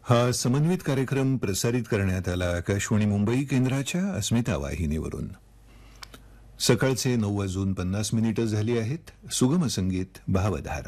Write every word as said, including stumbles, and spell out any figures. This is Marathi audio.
हा समन्वित कार्यक्रम प्रसारित करण्यात आला आकाशवाणी मुंबई केंद्राच्या अस्मिता वाहिनीवरून. सकाळचे नऊ वाजून पन्नास मिनिटं झाली आहेत. सुगम संगीत भावधारा.